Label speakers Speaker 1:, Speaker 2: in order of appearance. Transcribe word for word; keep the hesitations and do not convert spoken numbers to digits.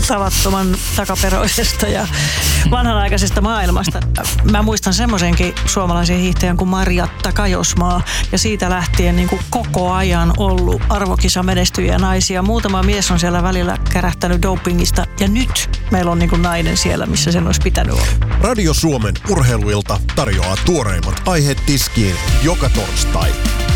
Speaker 1: tavattoman takaperoisesta ja vanhanaikaisesta maailmasta. Mä muistan semmoisenkin suomalaisen hiihtäjän kuin Marjatta Kajosmaa ja siitä lähtien niin kuin koko ajan ollut arvokisamenestyjiä naisia. Muutama mies on siellä välillä kärähtänyt dopingista ja nyt meillä on niin kuin nainen siellä, missä sen olisi pitänyt olla.
Speaker 2: Radio Suomen urheiluilta tarjoaa tuoreimmat aiheet tiskiin joka torstai.